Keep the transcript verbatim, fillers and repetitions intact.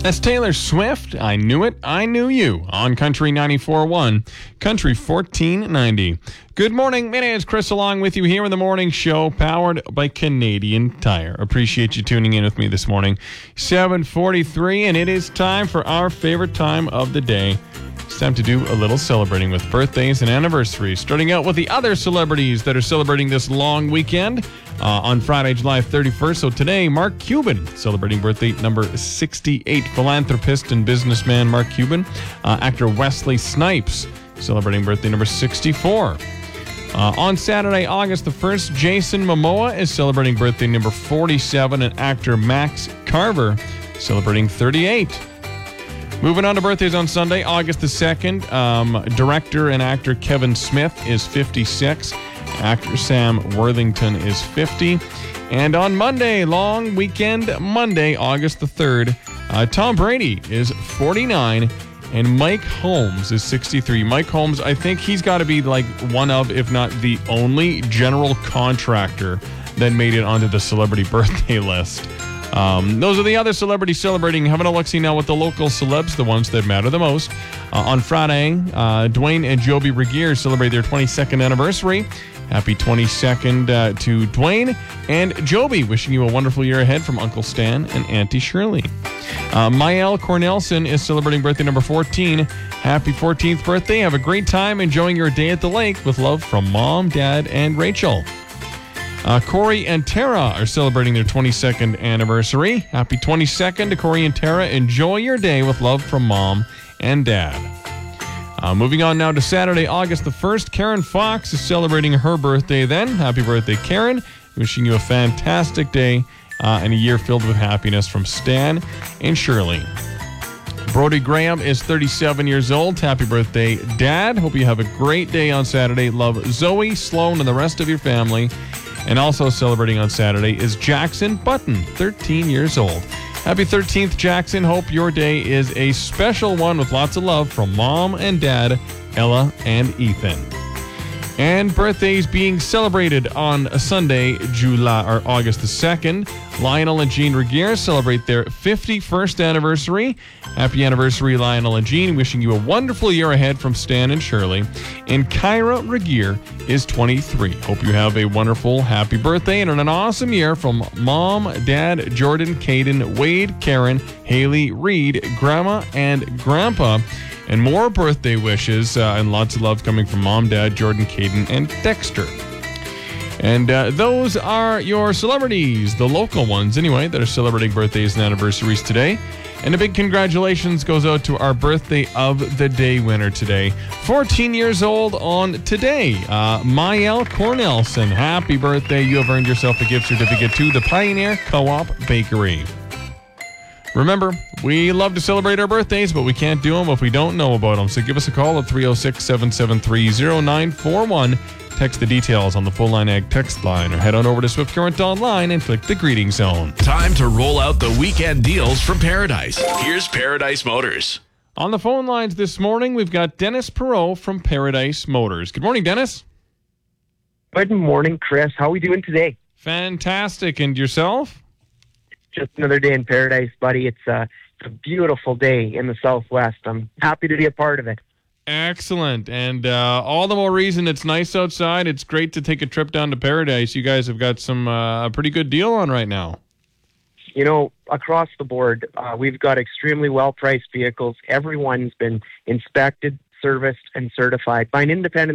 That's Taylor Swift. I knew it. I knew you on Country ninety-four point one, Country fourteen ninety. Good morning. My name is Chris, along with you here in the morning show, powered by Canadian Tire. Appreciate you tuning in with me this morning. seven forty-three, and it is time for our favorite time of the day. It's time to do a little celebrating with birthdays and anniversaries. Starting out with the other celebrities that are celebrating this long weekend uh, on Friday, July thirty-first. So today, Mark Cuban celebrating birthday number sixty-eight. Philanthropist and businessman Mark Cuban. Uh, actor Wesley Snipes celebrating birthday number sixty-four. Uh, on Saturday, August the first, Jason Momoa is celebrating birthday number forty-seven, and actor Max Carver celebrating thirty-eight. Moving on to birthdays on Sunday, August the second, um, director and actor Kevin Smith is fifty-six. Actor Sam Worthington is fifty. And on Monday, long weekend Monday, August the third, uh, Tom Brady is forty-nine. And Mike Holmes is sixty-three. Mike Holmes, I think he's got to be like one of, if not the only, general contractor that made it onto the celebrity birthday list. Um, those are the other celebrities celebrating. Having a look-see now with the local celebs, the ones that matter the most. Uh, on Friday, uh, Dwayne and Joby Regier celebrate their twenty-second anniversary. Happy twenty-second uh, to Dwayne and Joby. Wishing you a wonderful year ahead from Uncle Stan and Auntie Shirley. Uh, Mael Cornelson is celebrating birthday number fourteen. Happy fourteenth birthday. Have a great time enjoying your day at the lake with love from Mom, Dad, and Rachel. Uh, Corey and Tara are celebrating their twenty-second anniversary. Happy twenty-second to Corey and Tara. Enjoy your day with love from Mom and Dad. Uh, moving on now to Saturday, August the first. Karen Fox is celebrating her birthday then. Happy birthday, Karen. Wishing you a fantastic day uh, and a year filled with happiness from Stan and Shirley. Brody Graham is thirty-seven years old. Happy birthday, Dad. Hope you have a great day on Saturday. Love Zoe, Sloan, and the rest of your family. And also celebrating on Saturday is Jackson Button, thirteen years old. Happy thirteenth, Jackson. Hope your day is a special one with lots of love from Mom and Dad, Ella and Ethan. And birthdays being celebrated on a Sunday, July or August the second. Lionel and Jean Regier celebrate their fifty-first anniversary. Happy anniversary, Lionel and Jean. Wishing you a wonderful year ahead from Stan and Shirley. And Kyra Regier is twenty-three. Hope you have a wonderful, happy birthday and an awesome year from Mom, Dad, Jordan, Caden, Wade, Karen, Haley, Reed, Grandma, and Grandpa. And more birthday wishes uh, and lots of love coming from Mom, Dad, Jordan, Caden, and Dexter. And uh, those are your celebrities, the local ones anyway, that are celebrating birthdays and anniversaries today. And a big congratulations goes out to our birthday of the day winner today. fourteen years old on today, uh, Mael Cornelson. Happy birthday. You have earned yourself a gift certificate to the Pioneer Co-op Bakery. Remember, we love to celebrate our birthdays, but we can't do them if we don't know about them. So give us a call at three oh six, seven seven three, oh nine four one. Text the details on the Full Line Ag text line or head on over to Swift Current Online and click the greeting zone. Time to roll out the weekend deals from Paradise. Here's Paradise Motors. On the phone lines this morning, we've got Dennis Perreault from Paradise Motors. Good morning, Dennis. Good morning, Chris. How are we doing today? Fantastic. And yourself? Just another day in paradise, buddy. It's a, it's a beautiful day in the Southwest. I'm happy to be a part of it. Excellent. And uh, all the more reason it's nice outside. It's great to take a trip down to Paradise. You guys have got some uh, a pretty good deal on right now. You know, across the board, uh, we've got extremely well-priced vehicles. Everyone's been inspected, serviced, and certified by an independent